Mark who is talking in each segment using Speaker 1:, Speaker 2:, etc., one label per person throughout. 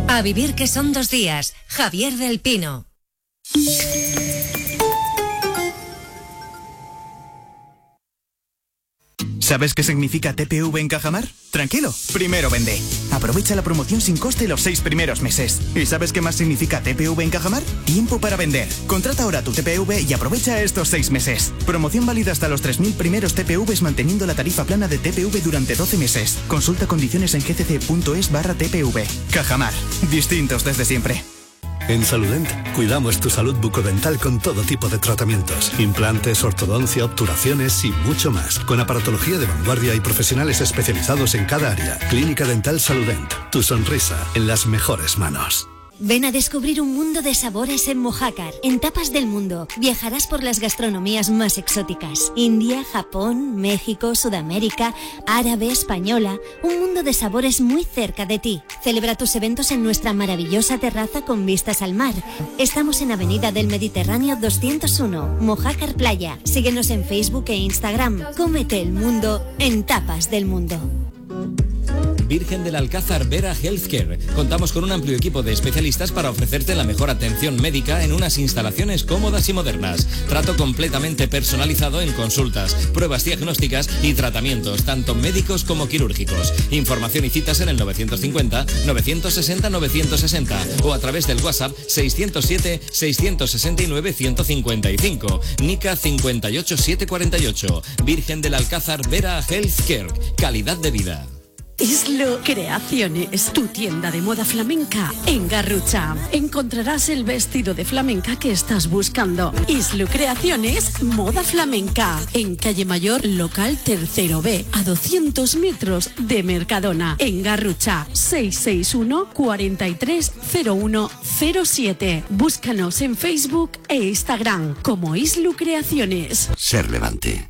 Speaker 1: A vivir que son 2 días. Javier del Pino.
Speaker 2: ¿Sabes qué significa TPV en Cajamar? Tranquilo, primero vende. Aprovecha la promoción sin coste los 6 primeros meses. ¿Y sabes qué más significa TPV en Cajamar? Tiempo para vender. Contrata ahora tu TPV y aprovecha estos 6 meses. Promoción válida hasta los 3.000 primeros TPVs manteniendo la tarifa plana de TPV durante 12 meses. Consulta condiciones en gcc.es/TPV. Cajamar. Distintos desde siempre.
Speaker 3: En Saludent cuidamos tu salud bucodental con todo tipo de tratamientos, implantes, ortodoncia, obturaciones y mucho más, con aparatología de vanguardia y profesionales especializados en cada área. Clínica Dental Saludent, tu sonrisa en las mejores manos.
Speaker 4: Ven a descubrir un mundo de sabores en Mojácar. En Tapas del Mundo viajarás por las gastronomías más exóticas. India, Japón, México, Sudamérica, árabe, española. Un mundo de sabores muy cerca de ti. Celebra tus eventos en nuestra maravillosa terraza con vistas al mar. Estamos en Avenida del Mediterráneo 201, Mojácar Playa. Síguenos en Facebook e Instagram. Cómete el mundo en Tapas del Mundo.
Speaker 5: Virgen del Alcázar Vera Healthcare. Contamos con un amplio equipo de especialistas para ofrecerte la mejor atención médica en unas instalaciones cómodas y modernas. Trato completamente personalizado en consultas, pruebas diagnósticas y tratamientos, tanto médicos como quirúrgicos. Información y citas en el 950-960-960 o a través del WhatsApp 607-669-155. Nica 58748. Virgen del Alcázar Vera Healthcare. Calidad de vida.
Speaker 6: Islu Creaciones, tu tienda de moda flamenca en Garrucha. Encontrarás el vestido de flamenca que estás buscando. Islu Creaciones, moda flamenca. En Calle Mayor, local 3 B, a 200 metros de Mercadona. En Garrucha, 661 430107. Búscanos en Facebook e Instagram como Islu Creaciones.
Speaker 7: Ser Levante.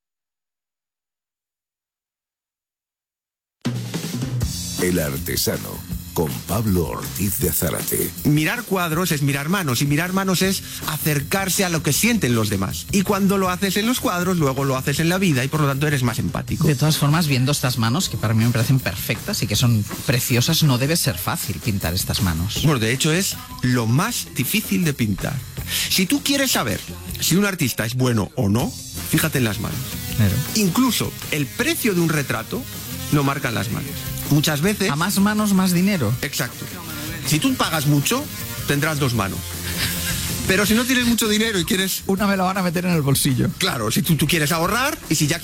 Speaker 7: El Artesano, con Pablo Ortiz de Zárate.
Speaker 8: Mirar cuadros es mirar manos, y mirar manos es acercarse a lo que sienten los demás. Y cuando lo haces en los cuadros, luego lo haces en la vida, y por lo tanto eres más empático.
Speaker 9: De todas formas, viendo estas manos, que para mí me parecen perfectas y que son preciosas, no debe ser fácil pintar estas manos.
Speaker 8: Bueno, de hecho es lo más difícil de pintar. Si tú quieres saber si un artista es bueno o no, fíjate en las manos.
Speaker 9: Claro.
Speaker 8: Incluso el precio de un retrato lo marcan las manos. Muchas veces...
Speaker 9: A más manos, más dinero.
Speaker 8: Exacto. Si tú pagas mucho, tendrás 2 manos. Pero si no tienes mucho dinero y quieres...
Speaker 9: Una me la van a meter en el bolsillo.
Speaker 8: Claro, si tú quieres ahorrar y si ya